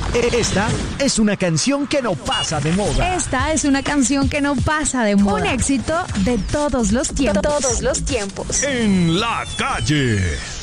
Esta es una canción que no pasa de moda. Esta es una canción que no pasa de moda. Un éxito de todos los tiempos. En la calle.